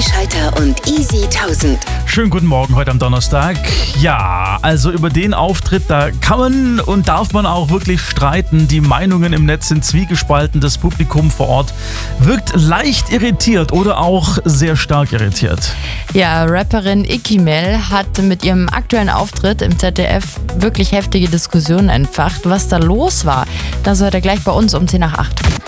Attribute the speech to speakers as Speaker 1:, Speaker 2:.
Speaker 1: Scheiter und Easy 1000.
Speaker 2: Schönen guten Morgen heute am Donnerstag. Ja, also über den Auftritt, da kann man und darf man auch wirklich streiten. Die Meinungen im Netz sind zwiegespalten. Das Publikum vor Ort wirkt leicht irritiert oder auch sehr stark irritiert.
Speaker 3: Ja, Rapperin Ikimel hat mit ihrem aktuellen Auftritt im ZDF wirklich heftige Diskussionen entfacht. Was da los war, das hört ihr gleich bei uns um 10 nach 8.